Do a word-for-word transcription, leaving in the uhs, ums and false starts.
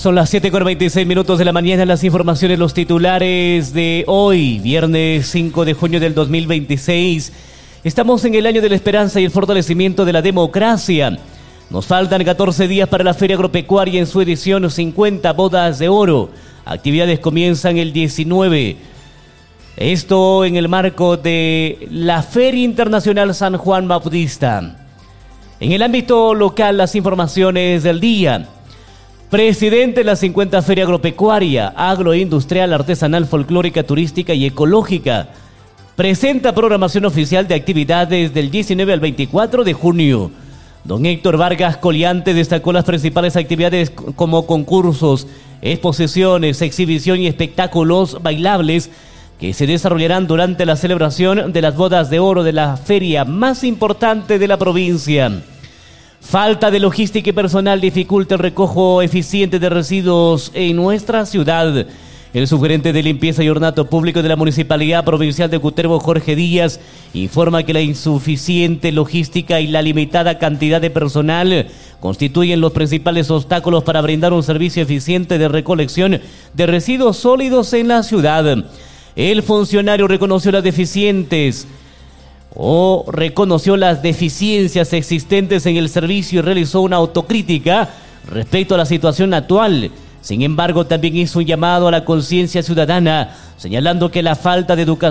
Son las siete con veintiséis minutos de la mañana. Las informaciones, los titulares de hoy, viernes cinco de junio del dos mil veintiséis. Estamos en el año de la esperanza y el fortalecimiento de la democracia. Nos faltan catorce días para la Feria Agropecuaria en su edición cincuenta Bodas de Oro. Actividades comienzan el diecinueve. Esto en el marco de la Feria Internacional San Juan Bautista. En el ámbito local, las informaciones del día. Presidente de la cincuenta Feria Agropecuaria, Agroindustrial, Artesanal, Folclórica, Turística y Ecológica. Presenta programación oficial de actividades del diecinueve al veinticuatro de junio. Don Héctor Vargas Coliante destacó las principales actividades como concursos, exposiciones, exhibición y espectáculos bailables que se desarrollarán durante la celebración de las bodas de oro de la feria más importante de la provincia. Falta de logística y personal dificulta el recojo eficiente de residuos en nuestra ciudad. El subgerente de limpieza y ornato público de la Municipalidad Provincial de Cutervo, Jorge Díaz, informa que la insuficiente logística y la limitada cantidad de personal constituyen los principales obstáculos para brindar un servicio eficiente de recolección de residuos sólidos en la ciudad. El funcionario reconoció las deficientes o reconoció las deficiencias existentes en el servicio y realizó una autocrítica respecto a la situación actual. Sin embargo, también hizo un llamado a la conciencia ciudadana, señalando que la falta de educación